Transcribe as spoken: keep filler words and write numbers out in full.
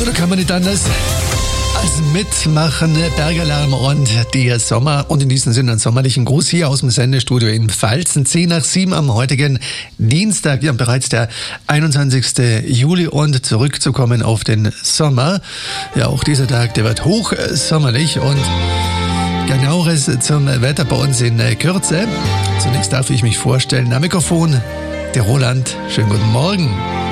So, da kann man nicht anders als mitmachen. Bergalarm und der Sommer. Und in diesem Sinne einen sommerlichen Gruß hier aus dem Sendestudio in Pfalzen. zehn nach sieben am heutigen Dienstag. Wir haben bereits der einundzwanzigsten Juli und zurückzukommen auf den Sommer. Ja, auch dieser Tag, der wird hochsommerlich und genaueres zum Wetter bei uns in Kürze. Zunächst darf ich mich vorstellen, am Mikrofon der Roland. Schönen guten Morgen.